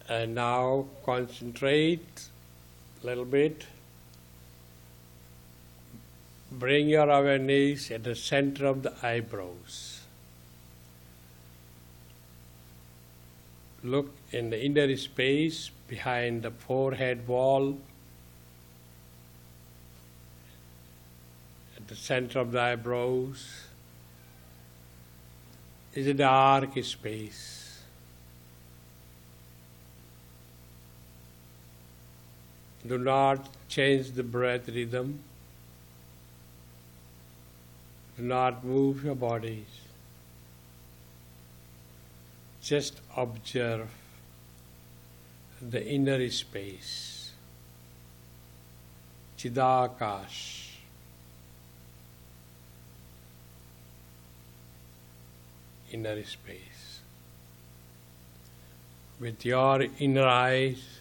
And now concentrate a little bit. Bring your awareness at the center of the eyebrows. Look in the inner space behind the forehead wall. At the center of the eyebrows is a dark space. Do not change the breath rhythm. Do not move your bodies. Just observe the inner space. Chidakash. Inner space. With your inner eyes,